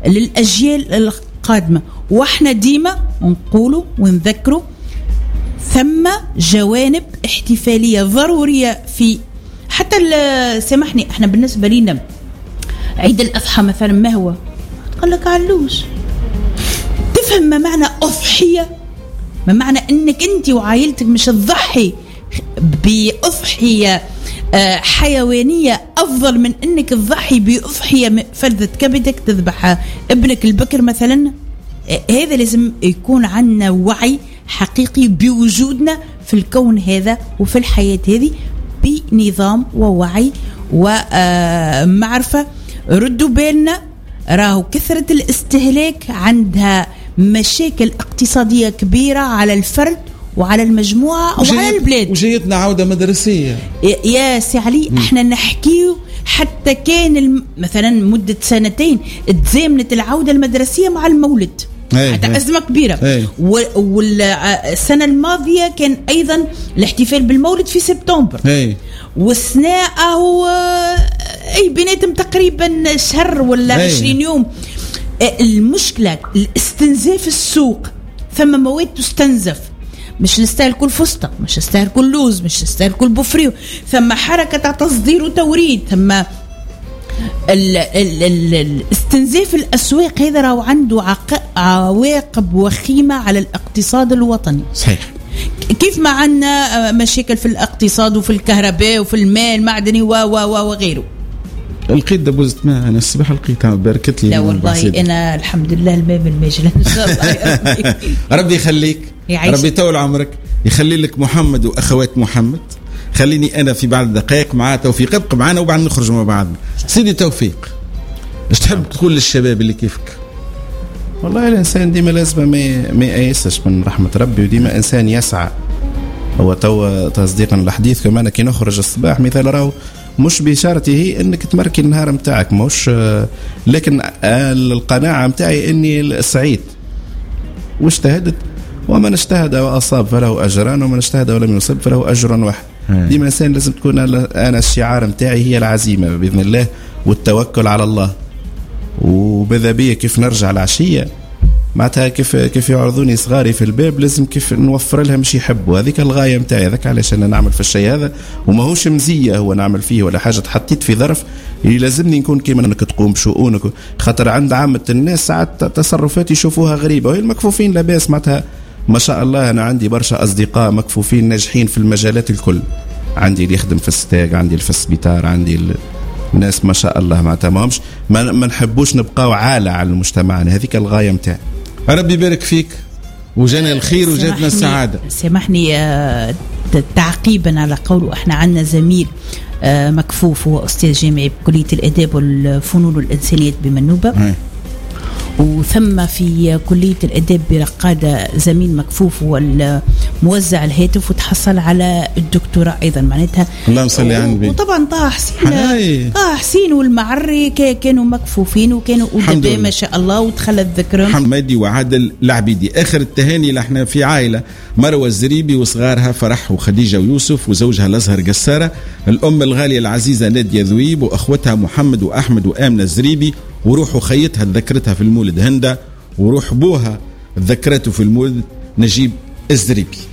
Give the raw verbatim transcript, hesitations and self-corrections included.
للأجيال القادمة. وإحنا ديما نقولوا ونذكروا ثم جوانب احتفالية ضرورية في حتى سامحني احنا بالنسبة لنا عيد الأضحى مثلا ما هو؟ قال لك علوش. تفهم ما معنى أضحية؟ ما معنى انك انت وعائلتك مش تضحي بأضحية حيوانية أفضل من انك تضحي بأضحية فردة كبدك تذبح ابنك البكر مثلا. هذا لازم يكون عندنا وعي حقيقي بوجودنا في الكون هذا وفي الحياة هذه بنظام ووعي ومعرفة. ردوا بالنا راهو كثرة الاستهلاك عندها مشاكل اقتصادية كبيرة على الفرد وعلى المجموعة وعلى البلاد. وجيتنا عودة مدرسية يا سي علي. م. احنا نحكيه حتى كان الم... مثلا مدة سنتين تزامنت العودة المدرسية مع المولد حتى أزمة كبيرة. والسنة الماضية كان أيضا الاحتفال بالمولد في سبتمبر. هي. والسنة أهو أي بيناتهم تقريبا شهر ولا عشرين يوم. المشكلة الاستنزاف السوق. ثم مواد تستنزف مش نستاهل كل فستق مش نستاهل كل لوز مش نستاهل كل بوفريو. ثم حركة تصدير وتوريد. ثم ال ال ال الاستنزاف الأسواق هذا راهو عنده عواقب وخيمة على الاقتصاد الوطني. صحيح. كيف ما عندنا مشاكل في الاقتصاد وفي الكهرباء وفي الماء المعدني و و وغيره. لقيت دبوزة ماء أنا الصباح لقيتها باركت لي. لا والله أنا الحمد لله الماء بالمجلة إن شاء الله. ربي يخليك ربي يطول عمرك يخلي لك محمد وأخوات محمد. خليني أنا في بعض الدقائق مع توفيق ابقى معنا وبعد نخرج مع بعضنا. سيدي توفيق ايش تحب تقول للشباب اللي كيفك؟ والله الإنسان ديما لازم ما ما ييأسش من رحمة ربي وديما إنسان يسعى. هو تو تصديقا الحديث كمان كي نخرج الصباح مثال راهو مش بشرطه انك تمركي النهار متاعك مش لكن القناعة متاعي اني سعيد واجتهدت ومن اجتهد وأصاب فله أجران ومن اجتهد ولم يصب فله أجر واحد. ديما إنسان لازم تكون أنا الشعار متاعي هي العزيمة بإذن الله والتوكل على الله. وبذا بيه كيف نرجع العشية معناتها كيف كيف يعرضوني صغاري في الباب لازم كيف نوفر لهم شي يحبوا. هذيك الغاية متاعي. هذاك علاش أنا نعمل في الشيء هذا وما هوش مزية هو نعمل فيه ولا حاجة تحطيت في ظرف اللي لازمني نكون كيما انك تقوم بشؤونك. خاطر عند عامة الناس ساعات تصرفات يشوفوها غريبة وهي المكفوفين لاباس معناتها ما شاء الله. أنا عندي برشا أصدقاء مكفوفين ناجحين في المجالات الكل. عندي اللي يخدم في الستاج عندي اللي في السبيطار عندي الناس ما شاء الله ما تمامش ما, ما نحبوش نبقاو عالة على المجتمع. هذيك الغاية متاعي. ربي يبارك فيك وجانا الخير وجاتنا السعادة. سامحني تعقيبا على قوله احنا عندنا زميل مكفوف هو أستاذ جامعي بكلية الآداب والفنون والإنسانيات بمنوبة. وثم في كلية الأداب برقادة زميل مكفوف والموزع الهاتف وتحصل على الدكتوراه أيضا معناتها. الله يصلي على النبي. وطبعا طه حسين طه حسين والمعري كانوا مكفوفين وكانوا أدباء ما شاء الله وتخلت ذكرهم. حمادي وعادل العبيدي. آخر التهاني لحنا في عائلة مروة الزريبي وصغارها فرح وخديجة ويوسف وزوجها الأزهر قسارة. الأم الغالية العزيزة نادية ذويب وأخوتها محمد وأحمد وآمنة الزريبي وروح خيتها ذكرتها في المولد هندا وروح بوها ذكرته في المولد نجيب الزريبي.